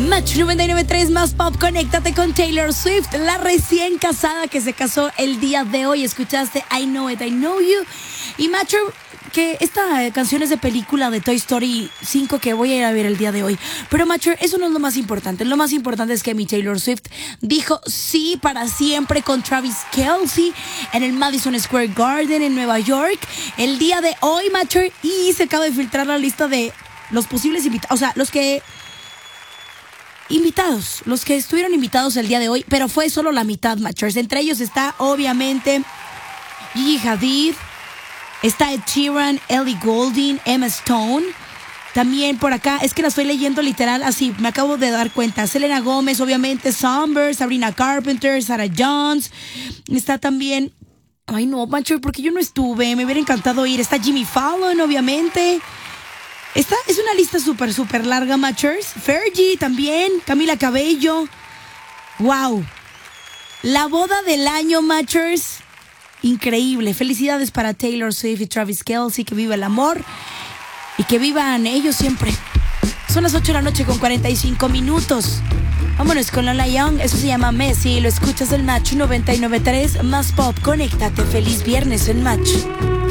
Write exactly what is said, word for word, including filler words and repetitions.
Match noventa y nueve punto tres más pop, conéctate con Taylor Swift, la recién casada que se casó el día de hoy. Escuchaste I Know It, I Know You. Y Macho, que esta canción es de película de Toy Story cinco que voy a ir a ver el día de hoy. Pero Macho, eso no es lo más importante. Lo más importante es que mi Taylor Swift dijo sí para siempre con Travis Kelce en el Madison Square Garden en Nueva York el día de hoy, Macho. Y se acaba de filtrar la lista de los posibles invitados, o sea, los que... Invitados, los que estuvieron invitados el día de hoy, pero fue solo la mitad, Matchers. Entre ellos está, obviamente, Gigi Hadid, está Ed Sheeran, Ellie Goulding, Emma Stone. También por acá, es que la estoy leyendo literal así, me acabo de dar cuenta. Selena Gómez, obviamente, Somber, Sabrina Carpenter, Sarah Jones. Está también, ay no, Matchers, porque yo no estuve, me hubiera encantado ir. Está Jimmy Fallon, obviamente. Esta es una lista súper, súper larga, Matchers. Fergie también, Camila Cabello. Wow. La boda del año, Matchers. Increíble. Felicidades para Taylor Swift y Travis Kelce. Que viva el amor. Y que vivan ellos siempre. Son las ocho de la noche con cuarenta y cinco minutos. Vámonos con Lola Young. Eso se llama Messi. Lo escuchas en Match noventa y nueve punto tres. Más pop. Conéctate. Feliz viernes en Match.